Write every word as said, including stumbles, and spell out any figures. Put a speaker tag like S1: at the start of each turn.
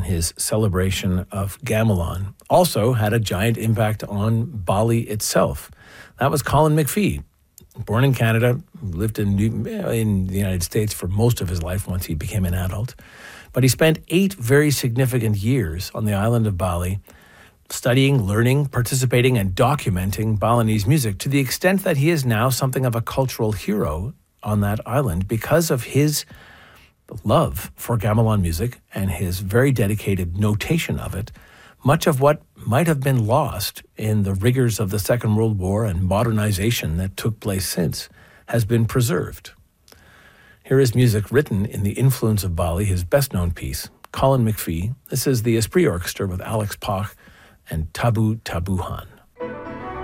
S1: his celebration of Gamelan, also had a giant impact on Bali itself. That was Colin McPhee, born in Canada, lived in, New, in the United States for most of his life once he became an adult. But he spent eight very significant years on the island of Bali, studying, learning, participating, and documenting Balinese music to the extent that he is now something of a cultural hero on that island because of his love for gamelan music and his very dedicated notation of it. Much of what might have been lost in the rigors of the Second World War and modernization that took place since has been preserved. Here is music written in the influence of Bali, his best-known piece, Colin McPhee. This is the Esprit Orchestra with Alex Pach and Tabu Tabuhan.